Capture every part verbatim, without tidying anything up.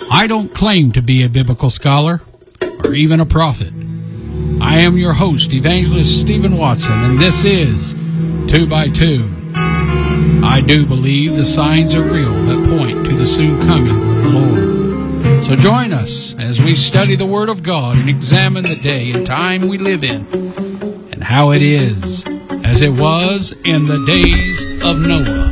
I don't claim to be a biblical scholar or even a prophet. I am your host, Evangelist Stephen Watson, and this is Two by Two. I do believe the signs are real that point to the soon coming of the Lord. So join us as we study the Word of God and examine the day and time we live in and how it is as it was in the days of Noah.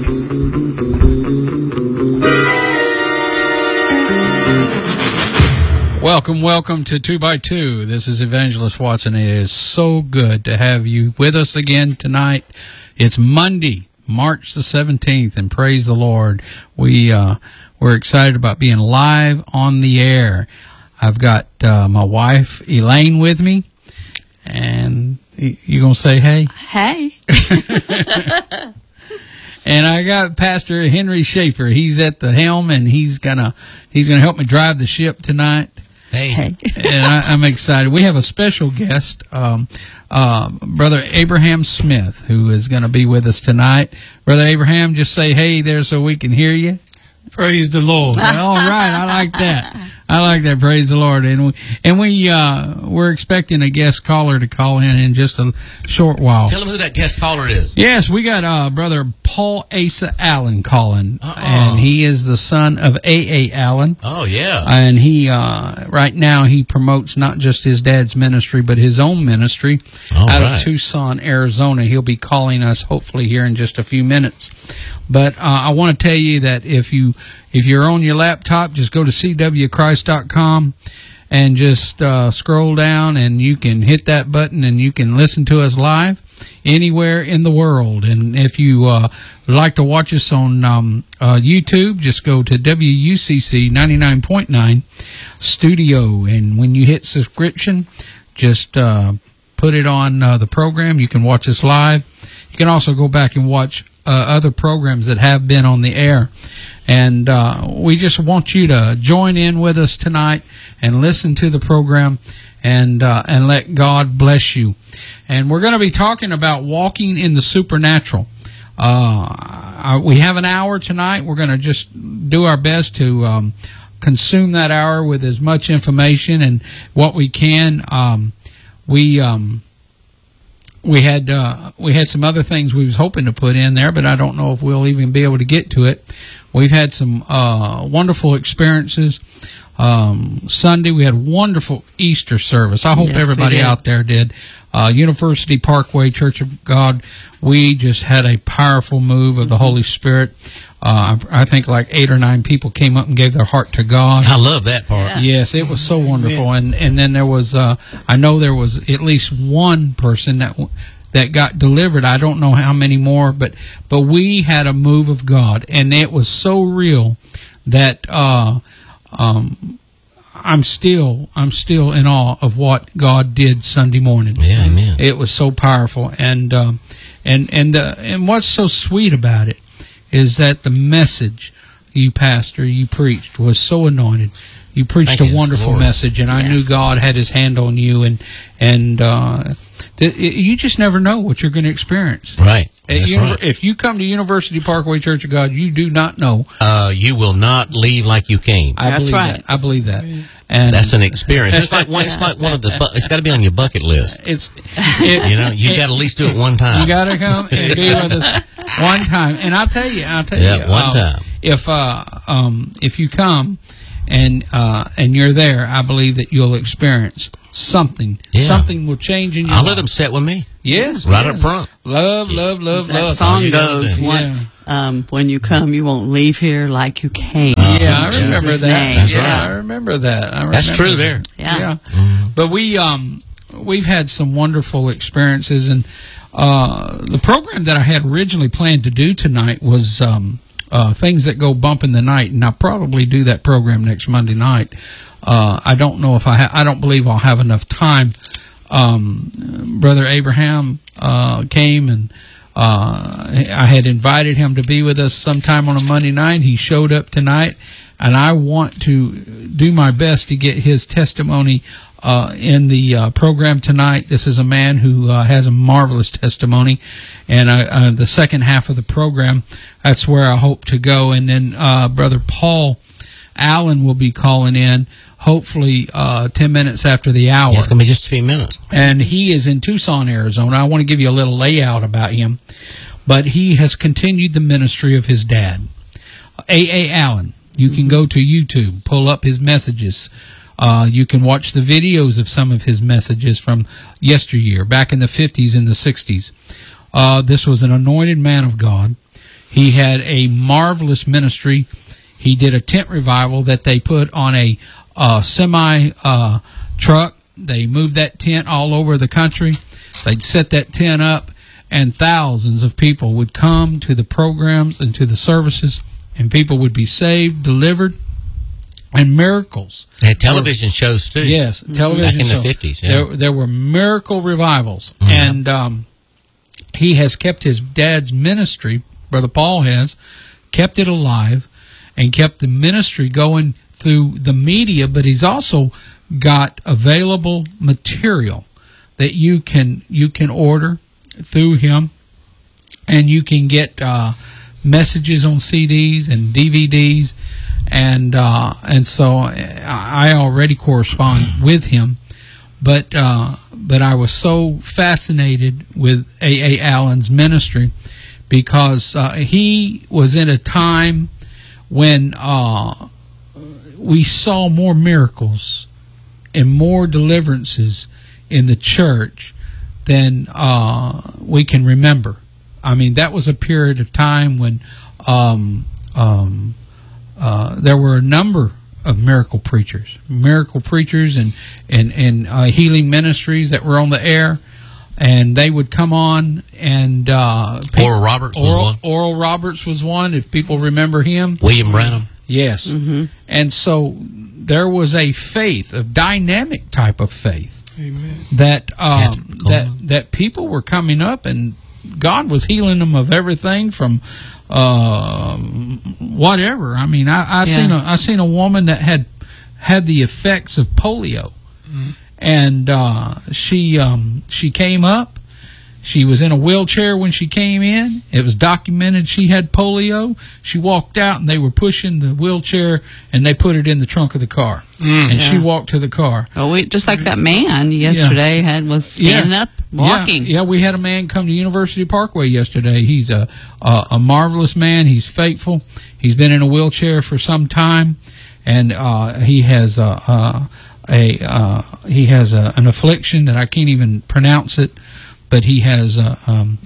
Welcome, welcome to Two by Two. This is Evangelist Watson. It is so good to have you with us again tonight. It's Monday, March the seventeenth, and praise the Lord. We, uh, we're excited about being live on the air. I've got uh, my wife, Elaine, with me, and you going to say hey? Hey. And I got Pastor Henry Schaefer. He's at the helm, and he's gonna he's gonna help me drive the ship tonight. Hey. Hey. And I, I'm excited. We have a special guest, um, uh, Brother Abraham Smith, who is going to be with us tonight. Brother Abraham, just say hey there so we can hear you. Praise the Lord. Well, all right, I like that. I like that. Praise the Lord. And we, and we uh, we're expecting a guest caller to call in in just a short while. Tell them who that guest caller is. Yes, we got uh, Brother Paul Asa Allen calling, Uh-uh. and he is the son of A A Allen. Oh, yeah. And he, uh, right now, he promotes not just his dad's ministry, but his own ministry All out right. of Tucson, Arizona. He'll be calling us hopefully here in just a few minutes. But uh, I want to tell you that if you if you're on your laptop, just go to c w christ dot com and just uh, scroll down, and you can hit that button, and you can listen to us live anywhere in the world. And if you uh, would like to watch us on um, uh, YouTube, just go to W U C C ninety-nine point nine Studio, and when you hit subscription, just uh, put it on uh, the program. You can watch us live. You can also go back and watch uh, other programs that have been on the air. And uh, we just want you to join in with us tonight and listen to the program and uh, and let God bless you. And we're going to be talking about walking in the supernatural. Uh, we have an hour tonight. We're going to just do our best to um, consume that hour with as much information and what we can. Um, we um, we had uh, we had some other things we was hoping to put in there, but I don't know if we'll even be able to get to it. We've had some uh, wonderful experiences. Um, Sunday we had a wonderful Easter service. I hope Yes, everybody we did. out there did. Uh, University Parkway Church of God, we just had a powerful move of the Holy Spirit. Uh, I I think like eight or nine people came up and gave their heart to God. I love that part. Yeah. Yes, it was so wonderful. And and then there was, uh, I know there was at least one person that w- that got delivered. I don't know how many more, but but we had a move of God, and it was so real that uh, um, I'm still I'm still in awe of what God did Sunday morning. Yeah, amen. It was so powerful, and um, and and uh, and what's so sweet about it is that the message you pastor you preached was so anointed. You preached Thank a you, wonderful Lord. message, and I Yes. knew God had His hand on you, and and uh, th- you just never know what you're going to experience. Right. At That's uni- right. If you come to University Parkway Church of God, you do not know. Uh, you will not leave like you came. I That's believe right. that. I believe that. And That's an experience. It's like one. It's like one of the. Bu- it's got to be on your bucket list. It's it, You know, you got to at least do it one time. You got to come and be with us one time. And I'll tell you, I'll tell Yeah, you, one um, time. If uh, um, if you come and uh, and you're there, I believe that you'll experience something. Yeah. Something will change in your I'll life. let them sit with me. Yes, Right yes. up front. Love, love, love, that love. song you gotta goes, do. one, Yeah. um, when you come, you won't leave here like you came. Uh, Yeah, I In remember Jesus' that. name. That's yeah, right. I remember that. I That's remember true that. there. Yeah. Mm-hmm. But we um we've had some wonderful experiences, and uh, the program that I had originally planned to do tonight was um uh, things that go bump in the night, and I'll probably do that program next Monday night. Uh, I don't know if I ha- I don't believe I'll have enough time. Um, Brother Abraham uh, came and. Uh, I had invited him to be with us sometime on a Monday night. He showed up tonight, and I want to do my best to get his testimony uh, in the uh, program tonight. This is a man who uh, has a marvelous testimony, and I, uh, the second half of the program, that's where I hope to go. And then uh, Brother Paul Alan will be calling in, hopefully uh, ten minutes after the hour. Yeah, it's going to be just a few minutes. And he is in Tucson, Arizona. I want to give you a little layout about him. But he has continued the ministry of his dad, A A. Allen. You can go to YouTube, pull up his messages. Uh, you can watch the videos of some of his messages from yesteryear, back in the fifties and the sixties. Uh, this was an anointed man of God. He had a marvelous ministry. He did a tent revival that they put on a uh, semi uh, truck. They moved that tent all over the country. They'd set that tent up, and thousands of people would come to the programs and to the services, and people would be saved, delivered, and miracles. They had television were, shows, too. Yes, television back in shows. the fifties, yeah. There, there were miracle revivals. Mm-hmm. And um, he has kept his dad's ministry, Brother Paul has, kept it alive, and kept the ministry going through the media, but he's also got available material that you can you can order through him, and you can get uh, messages on C Ds and D V Ds, and uh, and so I already correspond with him, but uh, but I was so fascinated with A A. Allen's ministry because uh, he was in a time when uh, we saw more miracles and more deliverances in the church than uh, we can remember. I mean, that was a period of time when um, um, uh, there were a number of miracle preachers, miracle preachers and and and uh, healing ministries that were on the air, and they would come on and uh, Oral Roberts was Oral, one. Oral Roberts was one. If people remember him, William Branham. Yes, mm-hmm. And so there was a faith, a dynamic type of faith. Amen. That um, that that people were coming up, and God was healing them of everything from uh, whatever. I mean, I, I yeah. seen a I seen a woman that had had the effects of polio, mm-hmm. and uh, she um, she came up. She was in a wheelchair when she came in. It was documented she had polio. She walked out, and they were pushing the wheelchair, and they put it in the trunk of the car. Mm. And yeah. she walked to the car. Oh, we, just like that man yesterday yeah. had was standing yeah. up, walking. Yeah. yeah, we had a man come to University Parkway yesterday. He's a, a a marvelous man. He's faithful. He's been in a wheelchair for some time, and uh, he has a, a, a uh, he has a, an affliction that I can't even pronounce it. But he has, uh, um,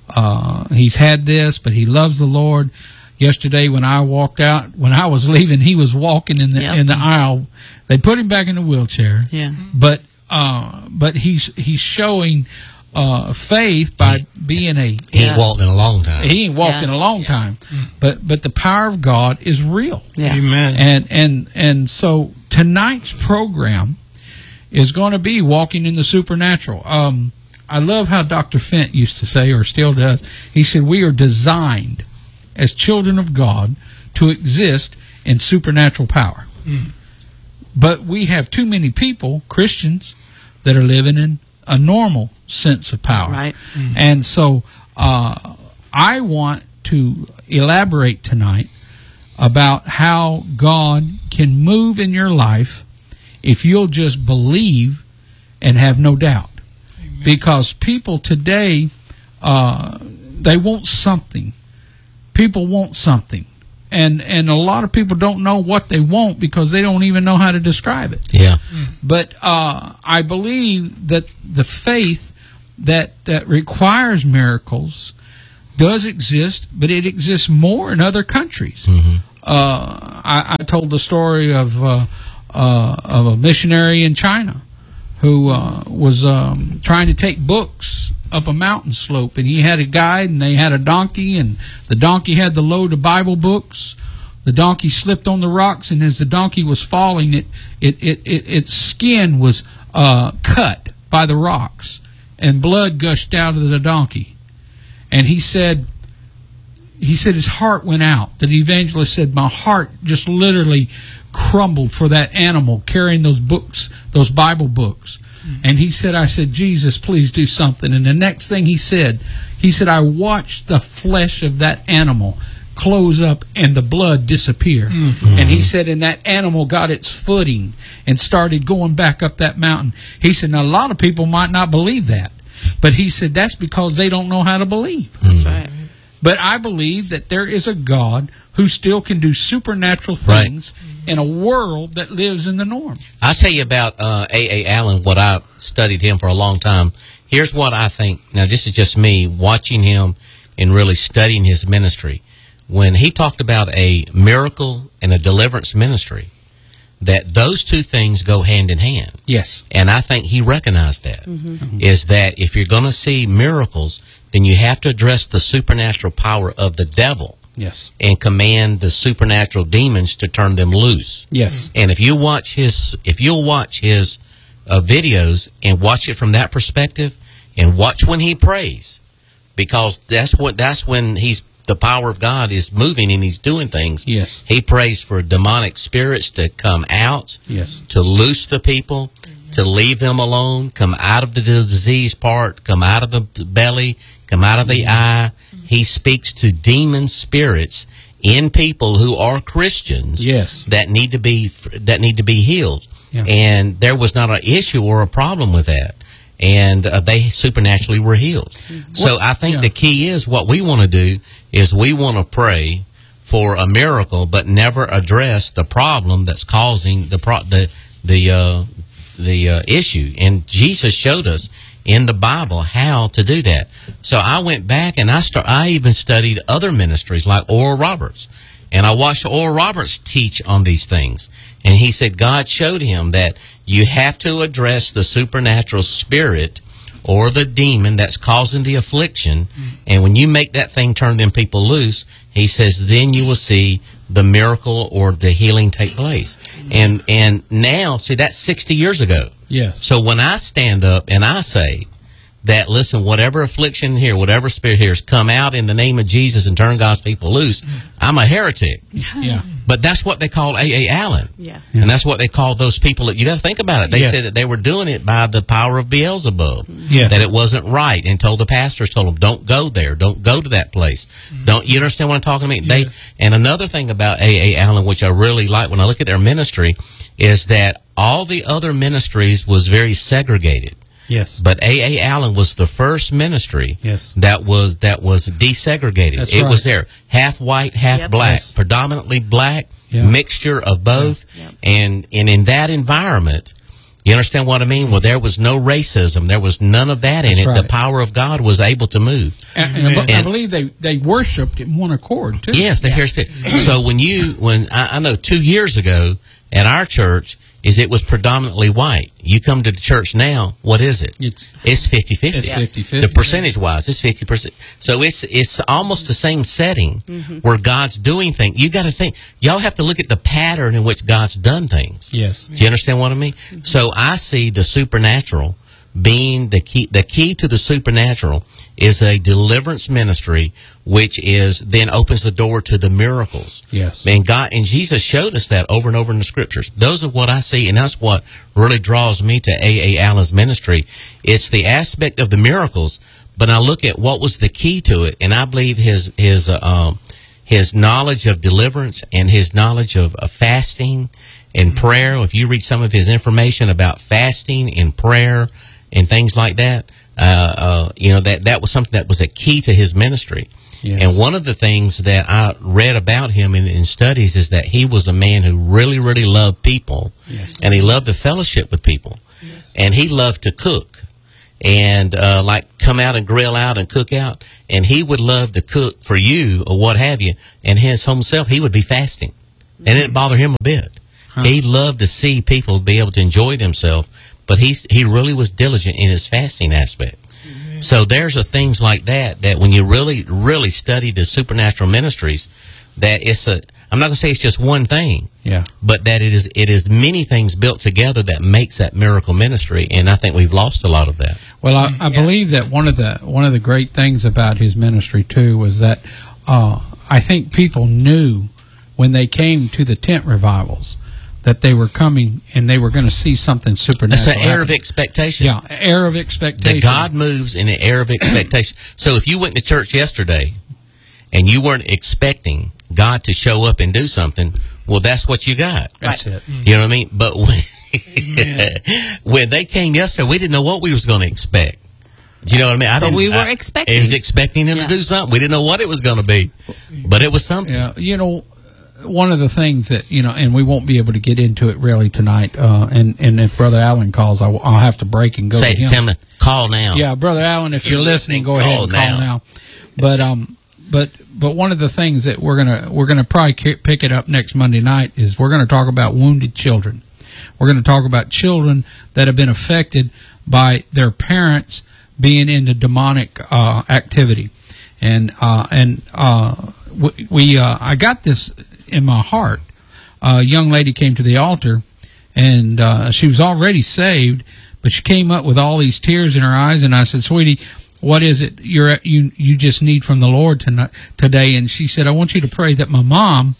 uh, he's had this, but he loves the Lord. Yesterday, when I walked out, when I was leaving, he was walking in the yep. in the aisle. They put him back in the wheelchair. Yeah. But uh, but he's he's showing uh, faith by he, being a. He ain't yeah. walked in a long time. He ain't walked yeah. in a long time. Yeah. But but the power of God is real. Yeah. Amen. And and and so tonight's program is going to be walking in the supernatural. Um. I love how Doctor Fent used to say, or still does. He said, we are designed as children of God to exist in supernatural power. Mm. But we have too many people, Christians, that are living in a normal sense of power. Right. Mm. And so uh, I want to elaborate tonight about how God can move in your life if you'll just believe and have no doubt. Because people today, uh, they want something. People want something. And and a lot of people don't know what they want because they don't even know how to describe it. Yeah. But uh, I believe that the faith that, that requires miracles does exist, but it exists more in other countries. Mm-hmm. Uh, I, I told the story of uh, uh, of a missionary in China who uh, was um, trying to take books up a mountain slope, and he had a guide, and they had a donkey, and the donkey had the load of Bible books. The donkey slipped on the rocks, and as the donkey was falling, it it it, it its skin was uh, cut by the rocks, and blood gushed out of the donkey. And he said, he said his heart went out. The evangelist said, my heart just literally crumbled for that animal carrying those books, those Bible books. Mm-hmm. And he said, I said, Jesus, please do something. And the next thing he said, he said, I watched the flesh of that animal close up and the blood disappear. Mm-hmm. And he said, and that animal got its footing and started going back up that mountain. He said, now a lot of people might not believe that, but he said that's because they don't know how to believe. That's right. But I believe that there is a God who still can do supernatural things right. in a world that lives in the norm. I'll tell you about uh, A A. Allen, what I studied him for a long time. Here's what I think. Now, this is just me watching him and really studying his ministry. When he talked about a miracle and a deliverance ministry, that those two things go hand in hand. Yes. And I think he recognized that, mm-hmm. is that if you're going to see miracles, then you have to address the supernatural power of the devil. Yes. And command the supernatural demons to turn them loose. Yes. And if you watch his, if you'll watch his uh, videos and watch it from that perspective, and watch when he prays, because that's what that's when he's the power of God is moving and he's doing things. Yes. He prays for demonic spirits to come out. Yes. To loose the people, to leave them alone, come out of the disease part, come out of the belly, come out of the eye. He speaks to demon spirits in people who are Christians. Yes. That need to be that need to be healed. Yeah. And there was not an issue or a problem with that. And uh, they supernaturally were healed. Mm-hmm. So well, I think yeah. the key is what we want to do is we want to pray for a miracle, but never address the problem that's causing the pro- the the uh, the uh, issue. And Jesus showed us in the Bible how to do that. So I went back and I start. I even studied other ministries like Oral Roberts, and I watched Oral Roberts teach on these things. And he said God showed him that you have to address the supernatural spirit or the demon that's causing the affliction. And when you make that thing turn them people loose, he says, then you will see the miracle or the healing take place. And and now, see, that's sixty years ago. Yes. So when I stand up and I say that, listen, whatever affliction here, whatever spirit here is, come out in the name of Jesus and turn God's people loose, I'm a heretic. Yeah. But that's what they call A A. Allen. Yeah. And that's what they call those people that, you got to think about it. They yes. said that they were doing it by the power of Beelzebub. Yeah. That it wasn't right, and told the pastors, told them, don't go there. Don't go to that place. Mm-hmm. Don't, you understand what I'm talking about? Yeah. They, and another thing about A A. Allen, which I really like when I look at their ministry, is that all the other ministries was very segregated. Yes. But A A. Allen was the first ministry yes. that was that was desegregated. That's it right. was there, half white, half yep. black, yes. predominantly black, yeah. mixture of both. Yep. And and in that environment, you understand what I mean? Well, there was no racism. There was none of that in That's it. right. The power of God was able to move. And, and, and I believe they, they worshipped in one accord, too. Yes, they, yeah. here's it. So when you, when I, I know two years ago at our church, is it was predominantly white. You come to the church now, what is it? It's, it's fifty-fifty. It's fifty-fifty. The percentage-wise, it's fifty percent. So it's it's almost the same setting mm-hmm. where God's doing things. You got to think, y'all have to look at the pattern in which God's done things. Yes. Do you understand what I mean? Mm-hmm. So I see the supernatural being the key. The key to the supernatural is a deliverance ministry, which is then opens the door to the miracles. Yes. And God and Jesus showed us that over and over in the scriptures. Those are what I see, and that's what really draws me to A A. Allen's ministry. It's the aspect of the miracles, but I look at what was the key to it, and I believe his his uh, um, his knowledge of deliverance and his knowledge of, of fasting and prayer. If you read some of his information about fasting and prayer and things like that, uh, uh, you know, that, that was something that was a key to his ministry. Yes. And one of the things that I read about him in, in studies is that he was a man who really, really loved people. Yes. And he loved the fellowship with people. Yes. And he loved to cook and uh, like come out and grill out and cook out. And he would love to cook for you or what have you. And his home self, he would be fasting. And it didn't bother him a bit. Huh. He loved to see people be able to enjoy themselves. But he he really was diligent in his fasting aspect. Amen. So there's a things like that, that when you really, really study the supernatural ministries, that it's a, I'm not going to say it's just one thing, yeah, but that it is it is many things built together that makes that miracle ministry, and I think we've lost a lot of that. Well, I, I yeah. believe that one of the one of the great things about his ministry, too, was that uh, I think people knew when they came to the tent revivals that they were coming and they were going to see something supernatural. That's an air of expectation. Yeah, air of expectation. That God moves in an air of expectation. So if you went to church yesterday and you weren't expecting God to show up and do something, well, that's what you got. That's right. it. You know what I mean? But when, when they came yesterday, we didn't know what we was going to expect. Do you know what I mean? I But didn't, we were I, expecting. I was expecting them Yeah. to do something. We didn't know what it was going to be, but it was something. Yeah, you know, one of the things that, you know, and we won't be able to get into it really tonight, uh, and, and if Brother Allen calls, I'll, I'll have to break and go Say, to him. tell them to call now. Yeah, Brother Allen, if you're listening, go Call ahead and call now. now. But um, but but one of the things that we're gonna we're gonna probably ki- pick it up next Monday night is we're gonna talk about wounded children. We're gonna talk about children that have been affected by their parents being into demonic uh, activity, and uh, and uh, we, we uh, I got this in my heart. A young lady came to the altar, and uh, she was already saved, but she came up with all these tears in her eyes, and I said, "Sweetie, what is it you're you you just need from the Lord tonight today?" And she said, "I want you to pray that my mom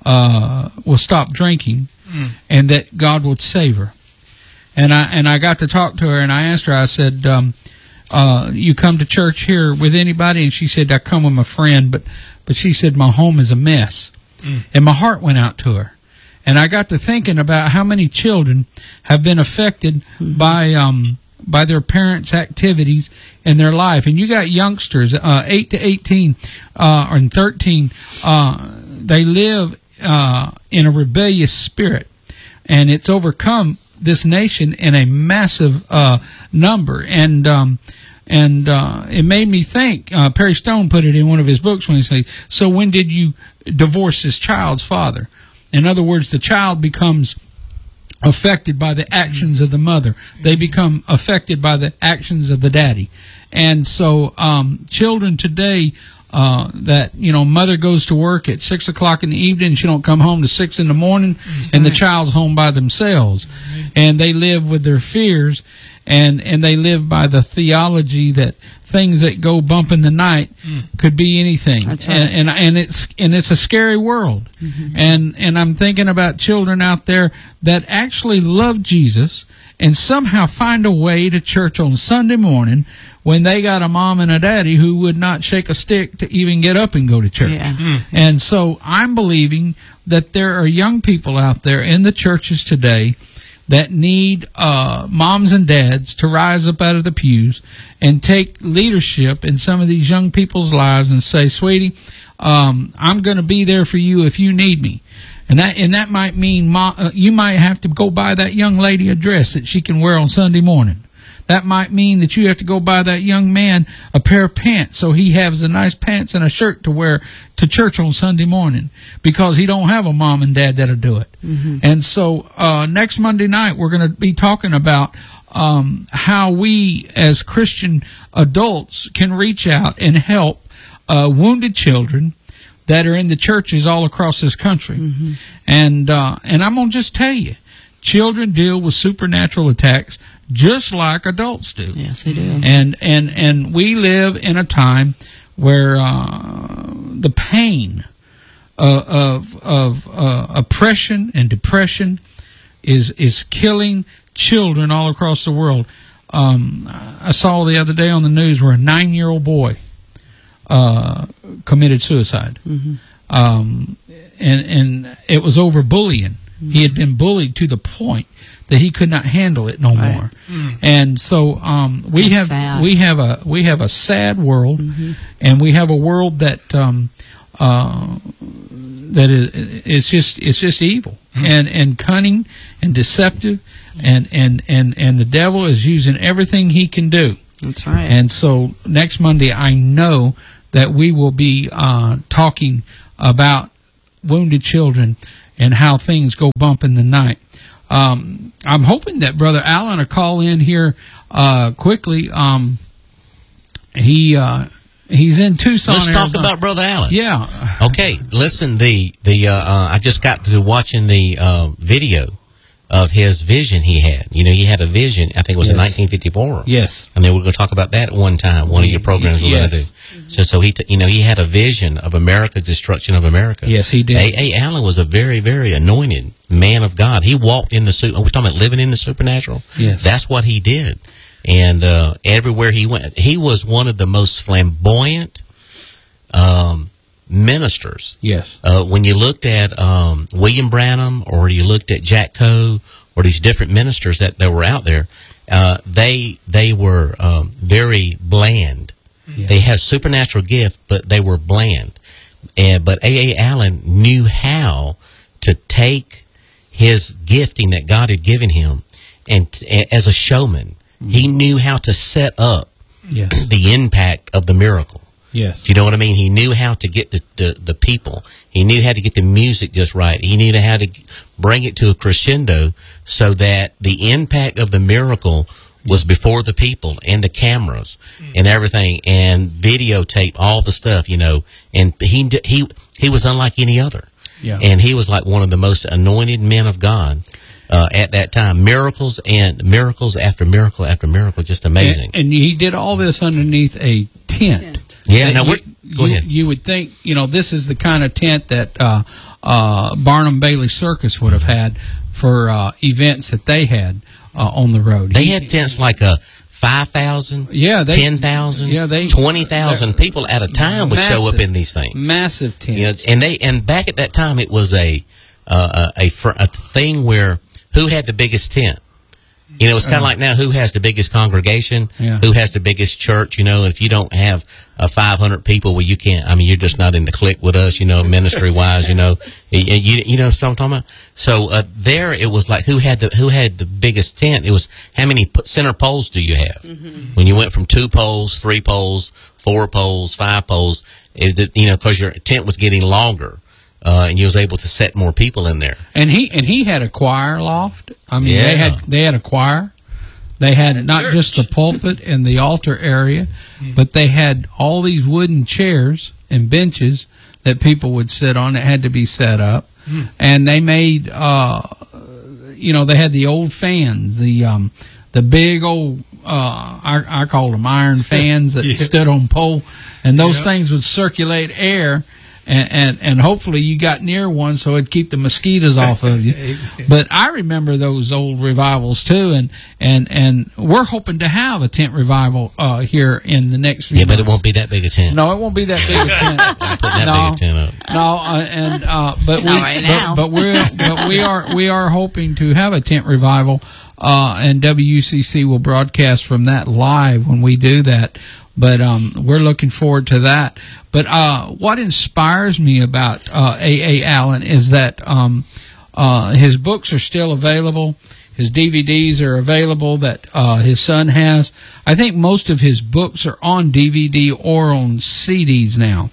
uh, will stop drinking, mm. and that God would save her." And I and I got to talk to her, and I asked her. I said, um, uh, "You come to church here with anybody?" And she said, "I come with my friend," but but she said, "My home is a mess," mm. and my heart went out to her. And I got to thinking about how many children have been affected mm-hmm. by um, by their parents' activities in their life. And you got youngsters, uh, eight to eighteen uh, or thirteen. Uh, they live uh, in a rebellious spirit, and it's overcome this nation in a massive uh, number. And um, and uh, it made me think. Uh, Perry Stone put it in one of his books when he said, "So when did you divorce this child's father?" In other words, the child becomes affected by the actions of the mother. They become affected by the actions of the daddy. And so um, children today, uh, that, you know, mother goes to work at six o'clock in the evening, she don't come home to six in the morning, mm-hmm. and the child's home by themselves. Mm-hmm. And they live with their fears, and, and they live by the theology that things that go bump in the night mm. could be anything. That's right. And, and and it's and it's a scary world. Mm-hmm. And and I'm thinking about children out there that actually love Jesus and somehow find a way to church on Sunday morning when they got a mom and a daddy who would not shake a stick to even get up and go to church. Yeah. Mm-hmm. And so I'm believing that there are young people out there in the churches today that need uh, moms and dads to rise up out of the pews and take leadership in some of these young people's lives and say, "Sweetie, um, I'm going to be there for you if you need me." And that and that might mean mo- uh, you might have to go buy that young lady a dress that she can wear on Sunday morning. That might mean that you have to go buy that young man a pair of pants so he has a nice pants and a shirt to wear to church on Sunday morning because he don't have a mom and dad that'll do it. Mm-hmm. And so uh, next Monday night we're going to be talking about um, how we as Christian adults can reach out and help uh, wounded children that are in the churches all across this country. Mm-hmm. And uh, and I'm going to just tell you, children deal with supernatural attacks just like adults do. Yes, they do. And and and we live in a time where uh, the pain uh, of of uh, oppression and depression is is killing children all across the world. Um, I saw the other day on the news where a nine-year-old boy uh, committed suicide, mm-hmm. um, and and it was over bullying. Mm-hmm. He had been bullied to the point that he could not handle it no right. more, mm. and so um, we That's have sad. we have a we have a sad world, mm-hmm. and we have a world that um, uh, that is it's just it's just evil mm. and and cunning and deceptive, and, and and and the devil is using everything he can do. That's right. And so next Monday, I know that we will be uh, talking about wounded children and how things go bump in the night. Um, I'm hoping that Brother Allen will call in here uh, quickly. Um, he uh, he's in Tucson. Let's Arizona. talk about Brother Allen. Yeah. Okay. Listen, the the uh, uh, I just got to watching the uh, video of his vision he had. You know, he had a vision. I think it was yes. in nineteen fifty-four. Yes. And then we're going to talk about that at one time. One of your programs we're yes. going to do. So, so he, t- you know, he had a vision of America's destruction of America. Yes, he did. A. A. Allen was a very, very anointed man of God. He walked in the super. We're talking about living in the supernatural. Yes. That's what he did. And uh, everywhere he went, he was one of the most flamboyant, um, ministers. Yes. Uh, when you looked at um, William Branham, or you looked at Jack Coe, or these different ministers that, that were out there, uh, they they were um, very bland. Yeah. They had supernatural gift, but they were bland. And but A A. Allen knew how to take his gifting that God had given him, and t- as a showman, mm-hmm. he knew how to set up yes. the impact of the miracle. Yes. Do you know what I mean? He knew how to get the, the, the people. He knew how to get the music just right. He knew how to bring it to a crescendo so that the impact of the miracle was before the people and the cameras and everything, and videotape all the stuff, you know. And he he he was unlike any other. Yeah. And he was like one of the most anointed men of God uh, at that time. Miracles and miracles after miracle after miracle, just amazing. And, and he did all this underneath a tent. Yeah. Now, we're, go you, ahead. You would think, you know, this is the kind of tent that uh, uh, Barnum Bailey Circus would have had for uh, events that they had uh, on the road. They he, had tents like a five thousand, yeah, ten thousand, yeah, they, twenty thousand people at a time would massive, show up in these things. Massive tents. You know, and they and back at that time, it was a uh, a, a a thing where who had the biggest tent. You know, it's kind of uh, like now, who has the biggest congregation? Yeah. Who has the biggest church? You know, if you don't have uh, five hundred people, well, you can't. I mean, you're just not in the clique with us. You know, ministry wise. You know, you, you, you know what I'm talking about. So uh, there, it was like who had the who had the biggest tent. It was how many center poles do you have? Mm-hmm. When you went from two poles, three poles, four poles, five poles, it, you know, because your tent was getting longer. Uh, and you was able to set more people in there. And he and he had a choir loft. I mean, yeah. they had they had a choir. They had and not church. just the pulpit and the altar area, mm. but they had all these wooden chairs and benches that people would sit on. That had to be set up, mm. and they made, uh, you know, they had the old fans, the um, the big old. Uh, I, I called them iron fans that yeah. stood on pole, and those yeah. things would circulate air. And, and and hopefully you got near one so it'd keep the mosquitoes off of you. But I remember those old revivals too, and and, and we're hoping to have a tent revival uh, here in the next few Yeah, months. but it won't be that big a tent. No, it won't be that big a tent. Put that no, big a tent up. No, uh, and uh, but Not we right but, now. but we're but we are we are hoping to have a tent revival, uh, and W C C will broadcast from that live when we do that. But um, we're looking forward to that. But uh, what inspires me about uh, A A. Allen is that um, uh, his books are still available. His D V Ds are available that uh, his son has. I think most of his books are on D V D or on C Ds now.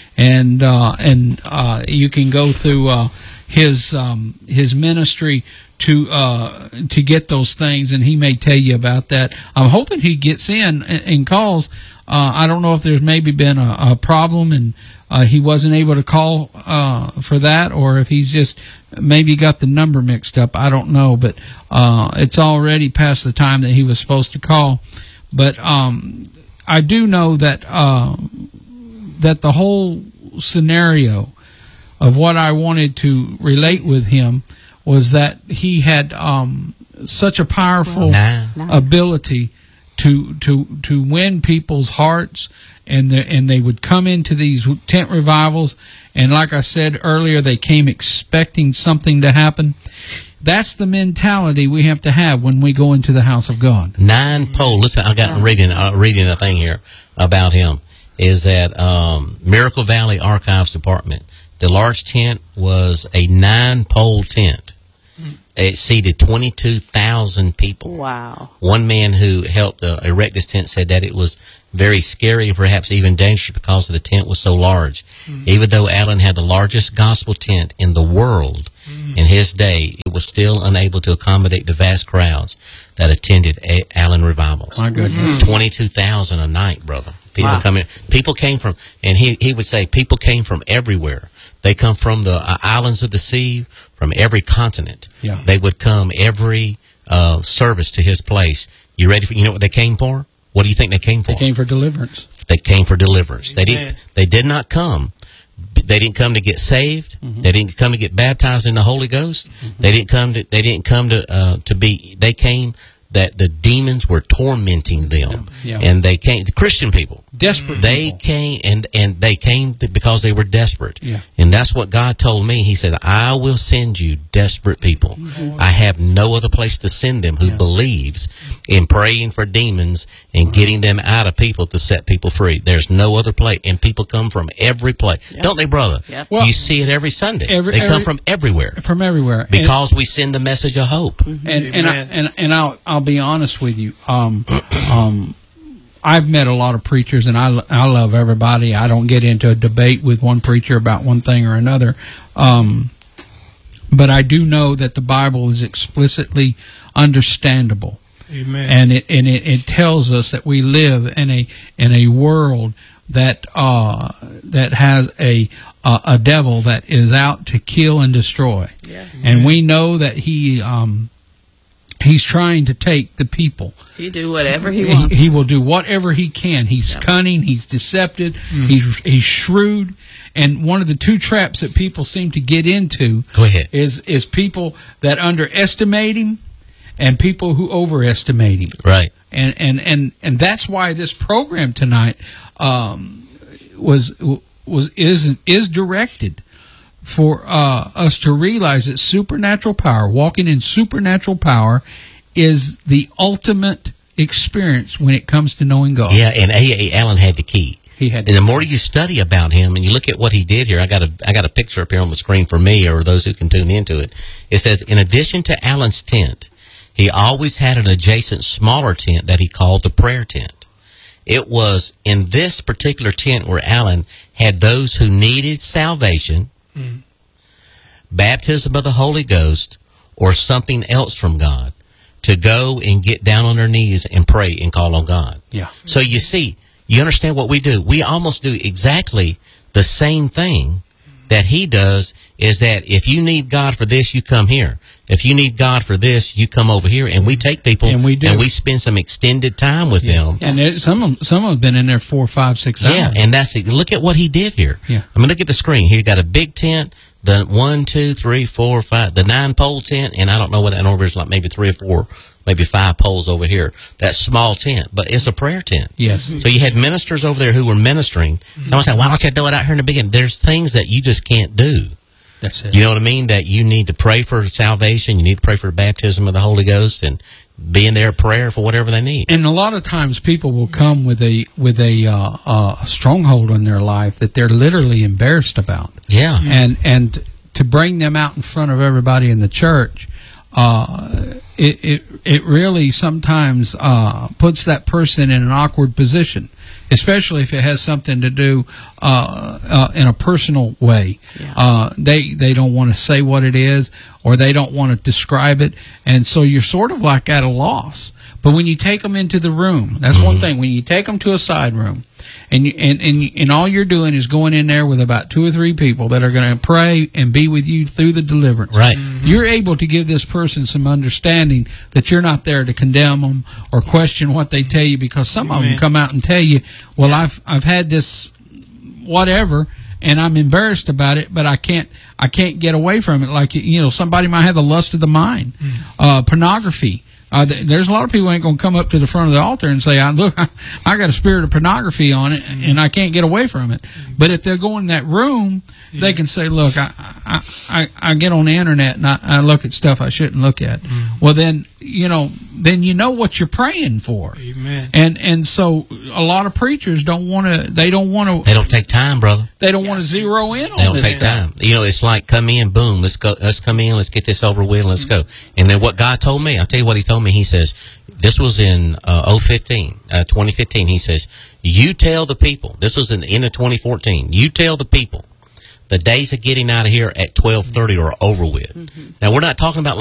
And uh, and uh, you can go through uh, his um, his ministry to uh, to get those things, and he may tell you about that. I'm hoping he gets in and, and calls. Uh, I don't know if there's maybe been a, a problem and uh, he wasn't able to call uh, for that, or if he's just maybe got the number mixed up. I don't know, but uh, it's already past the time that he was supposed to call. But um, I do know that uh, that the whole scenario of what I wanted to relate with him was that he had um, such a powerful nah. ability to to to win people's hearts, and the, and they would come into these tent revivals, and like I said earlier, they came expecting something to happen. That's the mentality we have to have when we go into the house of God. Nine pole. Listen, I got reading uh, reading a thing here about him. Is that um, Miracle Valley Archives Department? The large tent was a nine pole tent. It seated twenty-two thousand people. Wow. One man who helped uh, erect this tent said that it was very scary and perhaps even dangerous because the tent was so large. Mm-hmm. Even though Allen had the largest gospel tent in the world mm-hmm. in his day, it was still unable to accommodate the vast crowds that attended a- Allen revivals. My goodness. Mm-hmm. twenty-two thousand a night, brother. People wow. coming. People came from, and he, he would say, people came from everywhere. They come from the uh, islands of the sea, from every continent. Yeah. They would come every uh, service to his place. You ready for? You know what they came for? What do you think they came for? They came for deliverance. They came for deliverance. Amen. They didn't. They did not come. They didn't come to get saved. Mm-hmm. They didn't come to get baptized in the Holy Ghost. Mm-hmm. They didn't come to. They didn't come to uh, to be. They came that the demons were tormenting them, yeah. and they came. The Christian people, desperate. They people. came and and they came because they were desperate, yeah. and that's what God told me. He said, "I will send you desperate people. Mm-hmm. I have no other place to send them who yeah. believes in praying for demons and mm-hmm. getting them out of people to set people free. There's no other place, and people come from every place, yep. don't they, brother? Yep. Well, you see it every Sunday. Every, they come every, from everywhere, from everywhere, because and, we send the message of hope. Mm-hmm. And and I, and and I'll I'll be honest with you. Um, um, I've met a lot of preachers, and I, I love everybody. I don't get into a debate with one preacher about one thing or another. Um, but I do know that the Bible is explicitly understandable. Amen. And it and it, it tells us that we live in a in a world that uh, that has a uh, a devil that is out to kill and destroy. Yes. And we know that he um, he's trying to take the people. He do whatever he wants. He, he will do whatever he can. He's yep. cunning. He's deceptive. Mm. He's he's shrewd. And one of the two traps that people seem to get into Go ahead. is is people that underestimate him and people who overestimate him. Right. And and and, and that's why this program tonight um, was was is is directed for uh, us to realize that supernatural power, walking in supernatural power, is the ultimate experience when it comes to knowing God. Yeah, and A A. Allen had the key. He had. And the more you study about him and you look at what he did here, I got a I got a picture up here on the screen for me or those who can tune into it. It says, in addition to Allen's tent, he always had an adjacent smaller tent that he called the prayer tent. It was in this particular tent where Allen had those who needed salvation, mm. baptism of the Holy Ghost, or something else from God, to go and get down on their knees and pray and call on God. Yeah. So you see, you understand what we do. We almost do exactly the same thing that he does, is that if you need God for this, you come here. If you need God for this, you come over here, and we take people and we, do. and we spend some extended time with yeah. them. And it, some of them, some of them have been in there four, five, six hours. Yeah, and that's it. Look at what he did here. Yeah. I mean, look at the screen. Here you got a big tent, the one, two, three, four, five, the nine pole tent, and I don't know what that over is, like maybe three or four, maybe five poles over here. That small tent, but it's a prayer tent. Yes. So you had ministers over there who were ministering. Someone said, "Why don't you do it out here in the beginning?" There's things that you just can't do. That's it. You know what I mean? That you need to pray for salvation. You need to pray for the baptism of the Holy Ghost, and be in their prayer for whatever they need. And a lot of times, people will come with a with a uh, uh, stronghold in their life that they're literally embarrassed about. Yeah. And and to bring them out in front of everybody in the church, uh, it, it it really sometimes uh, puts that person in an awkward position, especially if it has something to do uh, uh, in a personal way. Yeah. Uh, they they don't want to say what it is, or they don't want to describe it, and so you're sort of like at a loss. But when you take them into the room, that's mm-hmm. one thing. When you take them to a side room, and you, and, and and all you're doing is going in there with about two or three people that are going to pray and be with you through the deliverance. Right. Mm-hmm. You're able to give this person some understanding that you're not there to condemn them or question what they tell you, because some Amen. Of them come out and tell you, well, yeah. I've I've had this whatever, and I'm embarrassed about it, but I can't I can't get away from it. Like, you know, somebody might have the lust of the mind, mm-hmm. uh, pornography. Uh, th- there's a lot of people who ain't going to come up to the front of the altar and say, I, look, I, I got a spirit of pornography on it, and I can't get away from it. But if they'll go in that room, yeah. they can say, look, I, I, I, I get on the internet and I, I look at stuff I shouldn't look at. Mm. Well, then, you know, then you know what you're praying for. Amen. And and so a lot of preachers don't want to, they don't want to. They don't take time, brother. They don't want to zero in on They don't this take stuff. time. You know, it's like, come in, boom, let's go, let's come in, let's get this over with, let's go. And then what God told me, I'll tell you what he told me. He says, this was in uh, oh fifteen, uh, twenty fifteen. He says, you tell the people, this was in the end of twenty fourteen, you tell the people the days of getting out of here at twelve thirty are over with. Mm-hmm. Now, we're not talking about